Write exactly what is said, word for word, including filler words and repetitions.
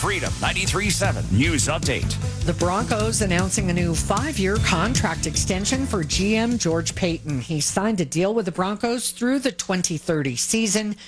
Freedom ninety-three point seven News Update. The Broncos announcing a new five-year contract extension for G M George Payton. He signed a deal with the Broncos through the twenty thirty season.